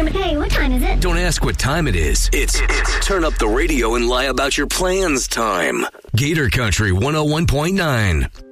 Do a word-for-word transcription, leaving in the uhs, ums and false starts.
time. Hey, what time is it? Don't ask what time it is. It's, it's turn up the radio and lie about your plans time. Gator Country one oh one point nine.